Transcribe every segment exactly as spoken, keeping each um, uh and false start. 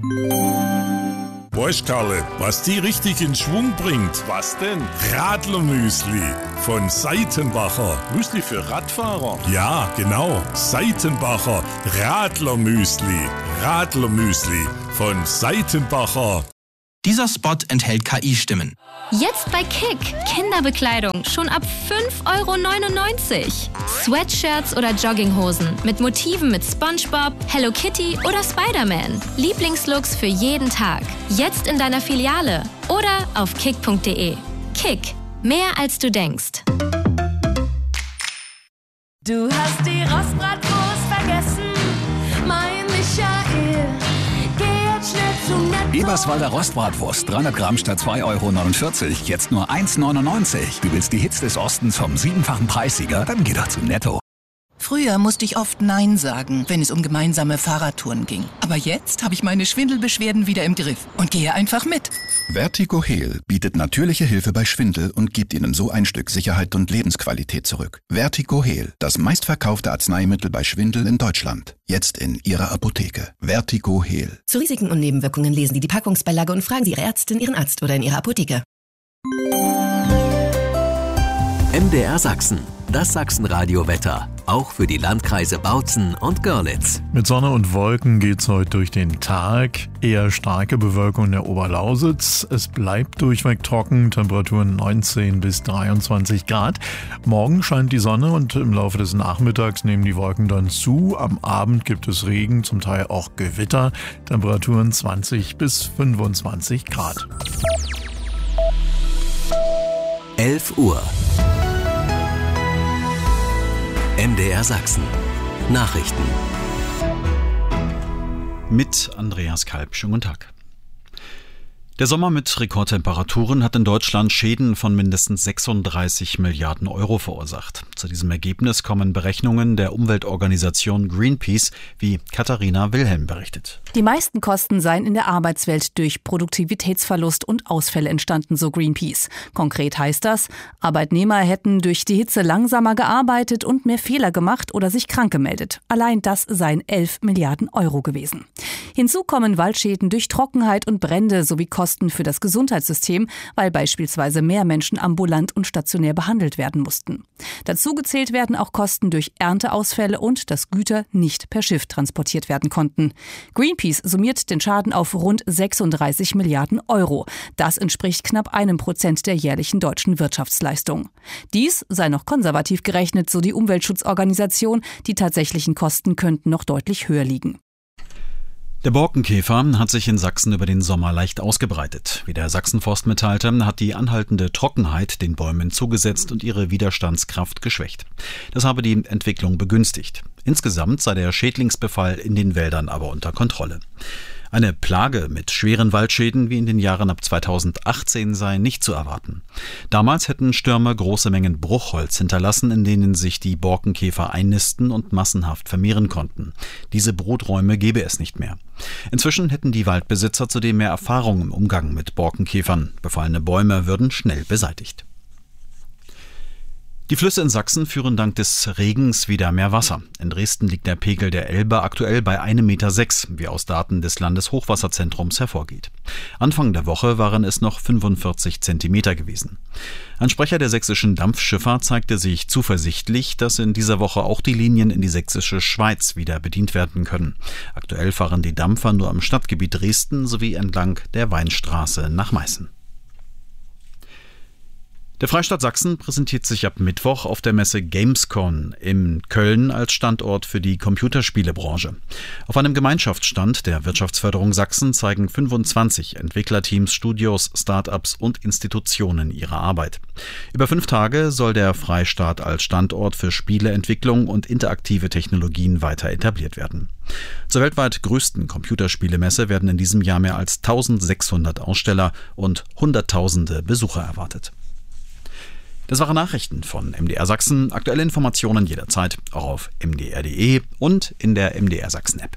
Weißt Karle, was die richtig in Schwung bringt? Was denn? Radlermüsli von Seitenbacher. Müsli für Radfahrer? Ja, genau. Seitenbacher Radlermüsli. Radlermüsli von Seitenbacher. Dieser Spot enthält K I-Stimmen. Jetzt bei Kick. Kinderbekleidung schon ab fünf Euro neunundneunzig. Sweatshirts oder Jogginghosen mit Motiven mit SpongeBob, Hello Kitty oder Spider-Man. Lieblingslooks für jeden Tag. Jetzt in deiner Filiale oder auf kick punkt de. Kick. Mehr als du denkst. Du hast die Rostbratwurst vergessen, mein Michael. Geh jetzt schnell zum Netto. Eberswalder Rostbratwurst, dreihundert Gramm statt zwei Euro neunundvierzig, jetzt nur eins neunundneunzig. Du willst die Hits des Ostens vom siebenfachen Preissieger? Dann geh doch zum Netto. Früher musste ich oft Nein sagen, wenn es um gemeinsame Fahrradtouren ging. Aber jetzt habe ich meine Schwindelbeschwerden wieder im Griff und gehe einfach mit. Vertigo Heal bietet natürliche Hilfe bei Schwindel und gibt Ihnen so ein Stück Sicherheit und Lebensqualität zurück. Vertigo Heal, das meistverkaufte Arzneimittel bei Schwindel in Deutschland. Jetzt in Ihrer Apotheke. Vertigo Heal. Zu Risiken und Nebenwirkungen lesen Sie die Packungsbeilage und fragen Sie Ihre Ärztin, Ihren Arzt oder in Ihrer Apotheke. M D R Sachsen, das Sachsenradio-Wetter. Auch für die Landkreise Bautzen und Görlitz. Mit Sonne und Wolken geht's heute durch den Tag. Eher starke Bewölkung in der Oberlausitz. Es bleibt durchweg trocken, Temperaturen neunzehn bis dreiundzwanzig Grad. Morgen scheint die Sonne und im Laufe des Nachmittags nehmen die Wolken dann zu. Am Abend gibt es Regen, zum Teil auch Gewitter. Temperaturen zwanzig bis fünfundzwanzig Grad. elf Uhr. M D R Sachsen. Nachrichten. Mit Andreas Kalb. Schönen guten Tag. Der Sommer mit Rekordtemperaturen hat in Deutschland Schäden von mindestens sechsunddreißig Milliarden Euro verursacht. Zu diesem Ergebnis kommen Berechnungen der Umweltorganisation Greenpeace, wie Katharina Wilhelm berichtet. Die meisten Kosten seien in der Arbeitswelt durch Produktivitätsverlust und Ausfälle entstanden, so Greenpeace. Konkret heißt das, Arbeitnehmer hätten durch die Hitze langsamer gearbeitet und mehr Fehler gemacht oder sich krank gemeldet. Allein das seien elf Milliarden Euro gewesen. Hinzu kommen Waldschäden durch Trockenheit und Brände sowie Kosten für das Gesundheitssystem, weil beispielsweise mehr Menschen ambulant und stationär behandelt werden mussten. Dazu gezählt werden auch Kosten durch Ernteausfälle und dass Güter nicht per Schiff transportiert werden konnten. Greenpeace summiert den Schaden auf rund sechsunddreißig Milliarden Euro. Das entspricht knapp einem Prozent der jährlichen deutschen Wirtschaftsleistung. Dies sei noch konservativ gerechnet, so die Umweltschutzorganisation. Die tatsächlichen Kosten könnten noch deutlich höher liegen. Der Borkenkäfer hat sich in Sachsen über den Sommer leicht ausgebreitet. Wie der Sachsenforst mitteilte, hat die anhaltende Trockenheit den Bäumen zugesetzt und ihre Widerstandskraft geschwächt. Das habe die Entwicklung begünstigt. Insgesamt sei der Schädlingsbefall in den Wäldern aber unter Kontrolle. Eine Plage mit schweren Waldschäden wie in den Jahren ab zweitausendachtzehn sei nicht zu erwarten. Damals hätten Stürme große Mengen Bruchholz hinterlassen, in denen sich die Borkenkäfer einnisten und massenhaft vermehren konnten. Diese Bruträume gäbe es nicht mehr. Inzwischen hätten die Waldbesitzer zudem mehr Erfahrung im Umgang mit Borkenkäfern. Befallene Bäume würden schnell beseitigt. Die Flüsse in Sachsen führen dank des Regens wieder mehr Wasser. In Dresden liegt der Pegel der Elbe aktuell bei ein Komma sechs Meter, wie aus Daten des Landeshochwasserzentrums hervorgeht. Anfang der Woche waren es noch fünfundvierzig Zentimeter gewesen. Ein Sprecher der sächsischen Dampfschifffahrt zeigte sich zuversichtlich, dass in dieser Woche auch die Linien in die sächsische Schweiz wieder bedient werden können. Aktuell fahren die Dampfer nur am Stadtgebiet Dresden sowie entlang der Weinstraße nach Meißen. Der Freistaat Sachsen präsentiert sich ab Mittwoch auf der Messe Gamescom in Köln als Standort für die Computerspielebranche. Auf einem Gemeinschaftsstand der Wirtschaftsförderung Sachsen zeigen fünfundzwanzig Entwicklerteams, Studios, Start-ups und Institutionen ihre Arbeit. Über fünf Tage soll der Freistaat als Standort für Spieleentwicklung und interaktive Technologien weiter etabliert werden. Zur weltweit größten Computerspielemesse werden in diesem Jahr mehr als eintausendsechshundert Aussteller und Hunderttausende Besucher erwartet. Das waren Nachrichten von M D R Sachsen. Aktuelle Informationen jederzeit auch auf m d r punkt d e und in der M D R Sachsen App.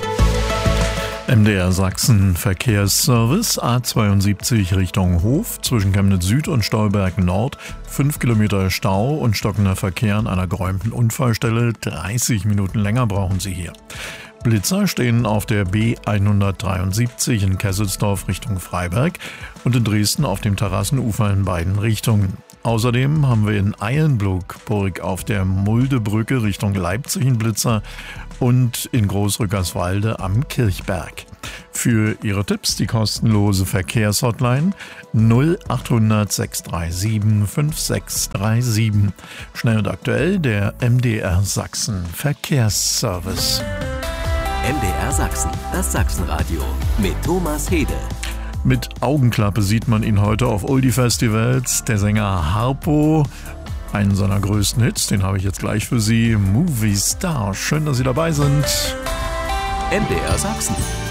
M D R Sachsen Verkehrsservice A zweiundsiebzig Richtung Hof zwischen Chemnitz Süd und Stolberg Nord. fünf Kilometer Stau und stockender Verkehr an einer geräumten Unfallstelle. dreißig Minuten länger brauchen Sie hier. Blitzer stehen auf der B hundertdreiundsiebzig in Kesselsdorf Richtung Freiberg und in Dresden auf dem Terrassenufer in beiden Richtungen. Außerdem haben wir in Eilenburg auf der Muldebrücke Richtung Leipzig einen Blitzer und in Großrückerswalde am Kirchberg. Für Ihre Tipps die kostenlose Verkehrshotline null achthundert sechs drei sieben fünf sechs drei sieben. Schnell und aktuell der M D R Sachsen Verkehrsservice. M D R Sachsen, das Sachsenradio mit Thomas Hede. Mit Augenklappe sieht man ihn heute auf Oldie-Festivals. Der Sänger Harpo, einen seiner größten Hits, den habe ich jetzt gleich für Sie, Movie Star. Schön, dass Sie dabei sind. M D R Sachsen.